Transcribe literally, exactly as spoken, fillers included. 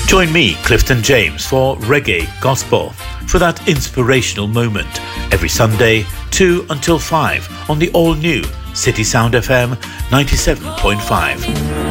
Join me, Clifton James, for Reggae Gospel, for that inspirational moment, every Sunday, two until five, on the all-new City Sound F M ninety-seven point five.